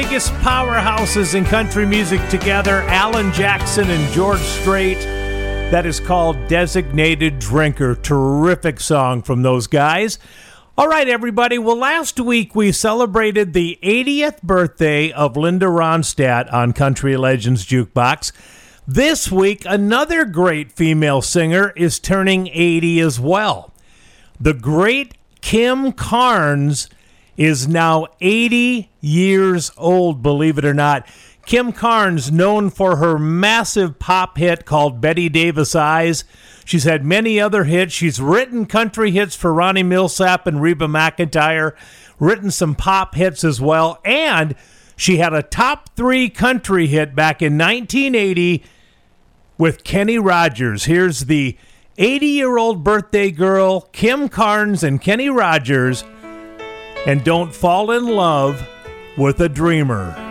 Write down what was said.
Biggest powerhouses in country music together, Alan Jackson and George Strait. That is called Designated Drinker. Terrific song from those guys. All right, everybody. Well, last week we celebrated the 80th birthday of Linda Ronstadt on Country Legends Jukebox. This week, another great female singer is turning 80 as well. The great Kim Carnes is now 80 years old, believe it or not. Kim Carnes, known for her massive pop hit called Betty Davis Eyes. She's had many other hits. She's written country hits for Ronnie Millsap and Reba McEntire, written some pop hits as well, and she had a top 3 country hit back in 1980 with Kenny Rogers. Here's the 80-year-old birthday girl, Kim Carnes and Kenny Rogers, and Don't Fall in Love with a Dreamer.